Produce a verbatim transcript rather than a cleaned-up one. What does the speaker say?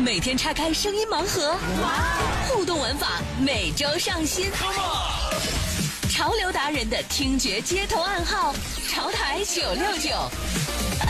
每天拆开声音盲盒，互动玩法每周上新。潮流达人的听觉街头暗号，潮台九六九。